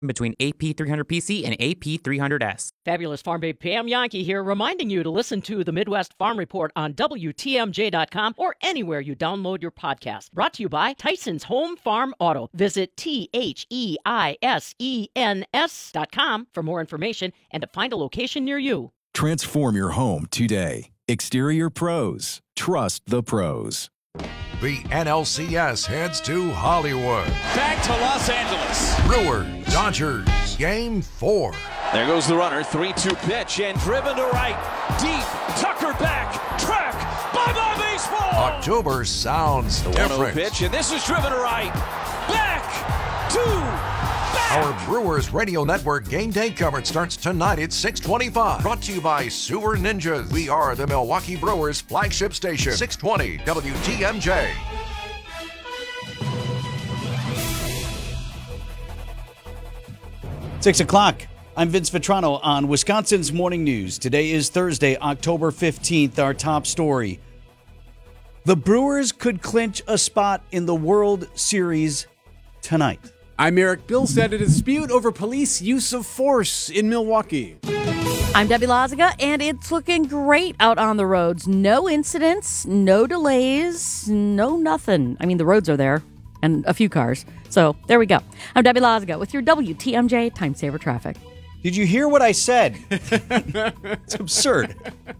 between AP300PC and AP300S. Fabulous Farm Babe Pam Yankee here, reminding you to listen to the Midwest Farm Report on WTMJ.com or anywhere you download your podcast. Brought to you by Tyson's Home Farm Auto. Visit THEISENS.com for more information and to find a location near you. Transform your home today. Exterior Pros. Trust the pros. The NLCS heads to Hollywood. Back to Los Angeles. Brewers, Dodgers, Game 4. There goes the runner, 3-2 pitch, and driven to right. Deep, Tucker back, track, bye-bye baseball! October sounds the different. 1-0 pitch, and this is driven to right. Back to back! Our Brewers Radio Network game day coverage starts tonight at 6:25. Brought to you by Sewer Ninjas. We are the Milwaukee Brewers flagship station. 620 WTMJ. Six o'clock. I'm Vince Vitrano on Wisconsin's Morning News. Today is Thursday, October 15th. Our top story. The Brewers could clinch a spot in the World Series tonight. I'm Eric Billstead. A dispute over police use of force in Milwaukee. I'm Debbie Loziga, and it's looking great out on the roads. No incidents, no delays, no nothing. I mean, the roads are there, and a few cars. So there we go. I'm Debbie Loziga with your WTMJ Time Saver Traffic. Did you hear what I said? It's absurd.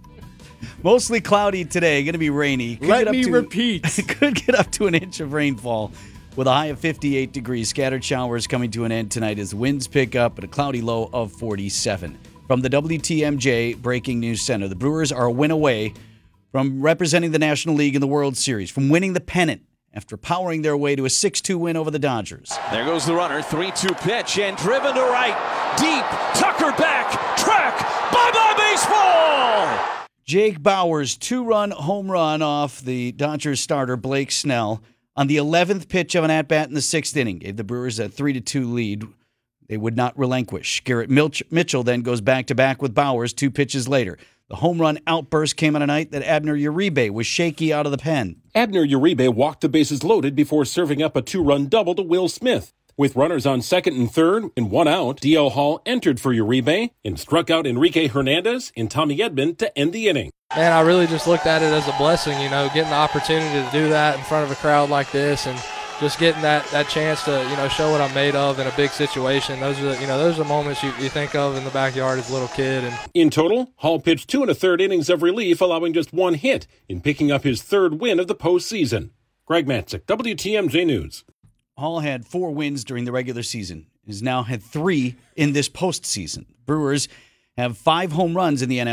Mostly cloudy today, going to be rainy. Let me repeat. Could get up to an inch of rainfall with a high of 58 degrees. Scattered showers coming to an end tonight as winds pick up at a cloudy low of 47. From the WTMJ Breaking News Center, the Brewers are a win away from representing the National League in the World Series, from winning the pennant after powering their way to a 6-2 win over the Dodgers. There goes the runner, 3-2 pitch, and driven to right. Deep, Tucker back, track, bye-bye baseball! Jake Bauers' 2-run home run off the Dodgers starter Blake Snell on the 11th pitch of an at-bat in the 6th inning gave the Brewers a 3-2 lead. They would not relinquish. Garrett Mitchell then goes back-to-back with Bauers 2 pitches later. The home run outburst came on a night that Abner Uribe was shaky out of the pen. Abner Uribe walked the bases loaded before serving up a 2-run double to Will Smith. With runners on second and third and 1 out, D.L. Hall entered for Uribe and struck out Enrique Hernandez and Tommy Edman to end the inning. Man, I really just looked at it as a blessing, getting the opportunity to do that in front of a crowd like this and just getting that chance to, show what I'm made of in a big situation. Those are the moments you think of in the backyard as a little kid. And in total, Hall pitched 2 1/3 innings of relief, allowing just 1 hit in picking up his 3rd win of the postseason. Greg Matzik, WTMJ News. Hall had 4 wins during the regular season. He's now had 3 in this postseason. Brewers have 5 home runs in the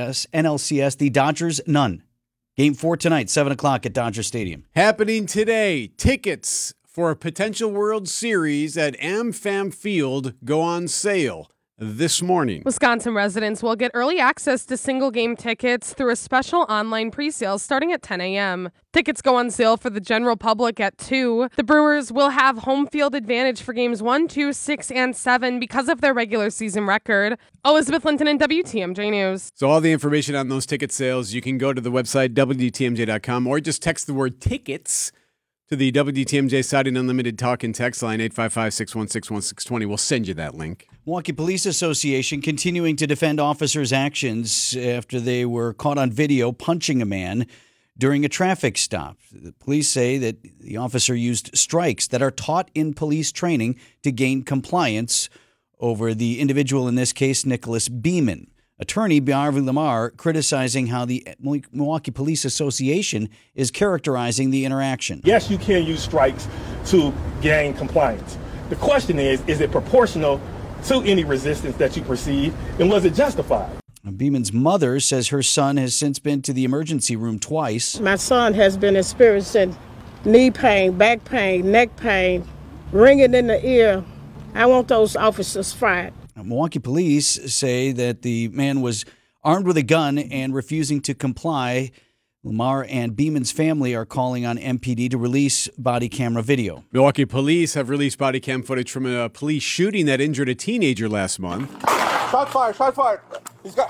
NLCS. The Dodgers, none. Game 4 tonight, 7 o'clock at Dodger Stadium. Happening today, tickets for a potential World Series at AmFam Field go on sale this morning. Wisconsin residents will get early access to single-game tickets through a special online pre-sale starting at 10 a.m. Tickets go on sale for the general public at 2. The Brewers will have home field advantage for games 1, 2, 6, and 7 because of their regular season record. Elizabeth Linton and WTMJ News. So all the information on those ticket sales, you can go to the website, WTMJ.com, or just text the word tickets to the WTMJ Siding Unlimited talk and text line, 855-616-1620. We'll send you that link. Milwaukee Police Association continuing to defend officers' actions after they were caught on video punching a man during a traffic stop. The police say that the officer used strikes that are taught in police training to gain compliance over the individual, in this case, Nicholas Beeman. Attorney Bharvi Lamar criticizing how the Milwaukee Police Association is characterizing the interaction. Yes, you can use strikes to gain compliance. The question is it proportional to any resistance that you perceive, and was it justified? Beeman's mother says her son has since been to the emergency room twice. My son has been experiencing knee pain, back pain, neck pain, ringing in the ear. I want those officers fired. Milwaukee police say that the man was armed with a gun and refusing to comply. Lamar and Beeman's family are calling on MPD to release body camera video. Milwaukee police have released body cam footage from a police shooting that injured a teenager last month. Shot fired. He's got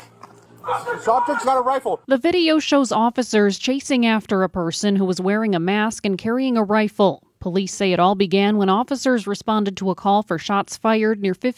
a rifle. The video shows officers chasing after a person who was wearing a mask and carrying a rifle. Police say it all began when officers responded to a call for shots fired near 15